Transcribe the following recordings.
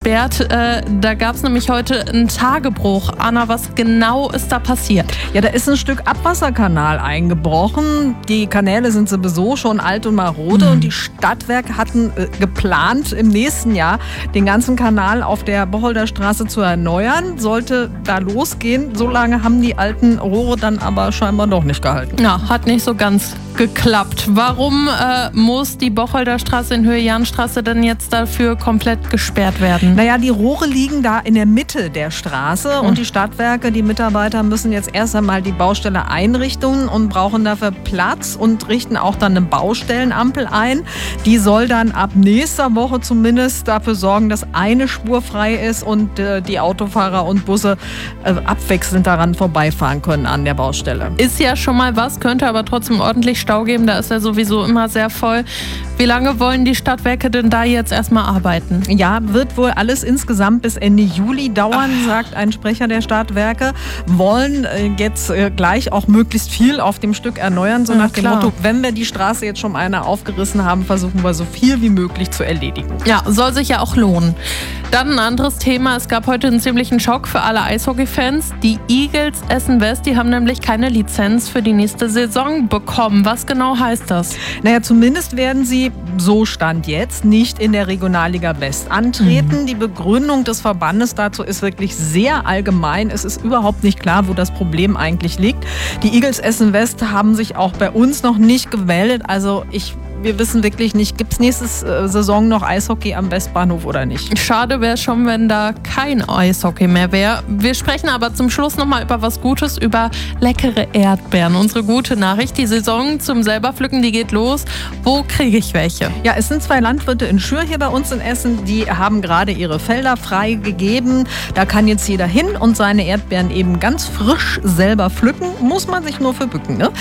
gesperrt. Da gab es nämlich heute einen Tagebruch. Anna, was genau ist da passiert? Ja, da ist ein Stück Abwasserkanal eingebrochen. Die Kanäle sind sowieso schon alt und marode und die Stadtwerke hatten geplant, im nächsten Jahr den ganzen Kanal auf der Bocholder-Straße zu erneuern. Sollte da losgehen. So lange haben die alten Rohre dann aber scheinbar doch nicht gehalten. Ja, hat nicht so ganz geklappt. Warum muss die Bocholder-Straße in Höhe Jahnstraße denn jetzt dafür komplett gesperrt werden? Naja, die Rohre liegen da in der Mitte der Straße und die Stadtwerke, die Mitarbeiter müssen jetzt erst einmal die Baustelle einrichten und brauchen dafür Platz und richten auch dann eine Baustellenampel ein. Die soll dann ab nächster Woche zumindest dafür sorgen, dass eine Spur frei ist und die Autofahrer und Busse abwechselnd daran vorbeifahren können an der Baustelle. Ist ja schon mal was, könnte aber trotzdem ordentlich Stau geben. Da ist er sowieso immer sehr voll. Wie lange wollen die Stadtwerke denn da jetzt erstmal arbeiten? Ja, wird wohl alles insgesamt bis Ende Juli dauern, sagt ein Sprecher der Stadtwerke. Wollen jetzt gleich auch möglichst viel auf dem Stück erneuern, so nach dem Motto, wenn wir die Straße jetzt schon eine aufgerissen haben, versuchen wir so viel wie möglich zu erledigen. Ja, soll sich ja auch lohnen. Dann ein anderes Thema. Es gab heute einen ziemlichen Schock für alle Eishockey-Fans. Die Eagles Essen West, die haben nämlich keine Lizenz für die nächste Saison bekommen. Was genau heißt das? Naja, zumindest werden sie, so stand jetzt, nicht in der Regionalliga West antreten. Die Begründung des Verbandes dazu ist wirklich sehr allgemein. Es ist überhaupt nicht klar, wo das Problem eigentlich liegt. Die Eagles Essen West haben sich auch bei uns noch nicht gemeldet. Also wir wissen wirklich nicht, gibt es nächste Saison noch Eishockey am Westbahnhof oder nicht. Schade wäre schon, wenn da kein Eishockey mehr wäre. Wir sprechen aber zum Schluss nochmal über was Gutes, über leckere Erdbeeren. Unsere gute Nachricht, die Saison zum Selberpflücken, die geht los. Wo kriege ich welche? Ja, es sind 2 Landwirte in Schür hier bei uns in Essen, die haben gerade ihre Felder freigegeben. Da kann jetzt jeder hin und seine Erdbeeren eben ganz frisch selber pflücken. Muss man sich nur für bücken, ne?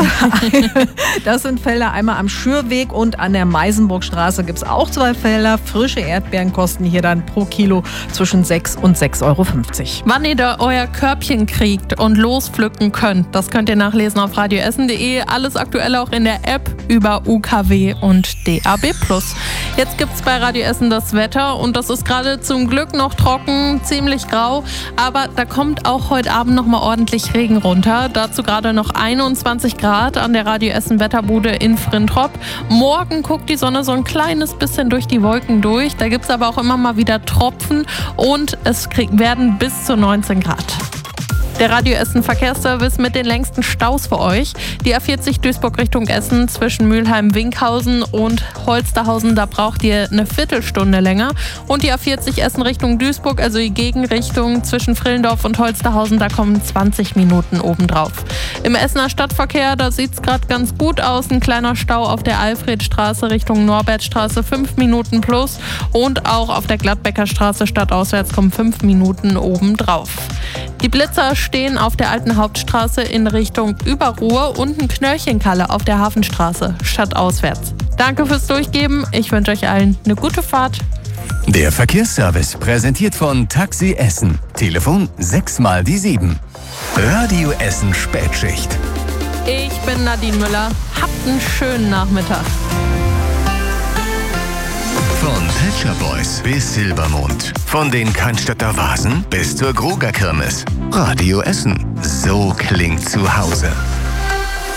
Das sind Felder einmal am Schürweg und an der Meisenburgstraße gibt es auch 2 Felder. Frische Erdbeeren kosten hier dann pro Kilo zwischen 6 und 6,50 Euro. Wann ihr da euer Körbchen kriegt und lospflücken könnt, das könnt ihr nachlesen auf radioessen.de. Alles aktuell auch in der App über UKW und DAB+. Jetzt gibt es bei Radio Essen das Wetter und das ist gerade zum Glück noch trocken, ziemlich grau, aber da kommt auch heute Abend noch mal ordentlich Regen runter. Dazu gerade noch 21 Grad an der Radio Essen Wetterbude in Frintrop. Morgen guckt die Sonne so ein kleines bisschen durch die Wolken durch. Da gibt es aber auch immer mal wieder Tropfen und es werden bis zu 19 Grad. Der Radio Essen Verkehrsservice mit den längsten Staus für euch. Die A40 Duisburg Richtung Essen zwischen Mülheim-Winkhausen und Holsterhausen, da braucht ihr eine Viertelstunde länger. Und die A40 Essen Richtung Duisburg, also die Gegenrichtung zwischen Vrillendorf und Holsterhausen, da kommen 20 Minuten obendrauf. Im Essener Stadtverkehr, da sieht es gerade ganz gut aus. Ein kleiner Stau auf der Alfredstraße Richtung Norbertstraße, 5 Minuten plus. Und auch auf der Gladbecker Straße stadtauswärts kommen 5 Minuten obendrauf. Die Blitzer stehen auf der alten Hauptstraße in Richtung Überruhr und ein Knöllchenkalle auf der Hafenstraße stadtauswärts. Danke fürs Durchgeben. Ich wünsche euch allen eine gute Fahrt. Der Verkehrsservice präsentiert von Taxi Essen. Telefon 6x7. Radio Essen Spätschicht. Ich bin Nadine Müller. Habt einen schönen Nachmittag. Von Pet Shop Boys bis Silbermond. Von den Cannstatter Vasen bis zur Gruger Kirmes. Radio Essen. So klingt zu Hause.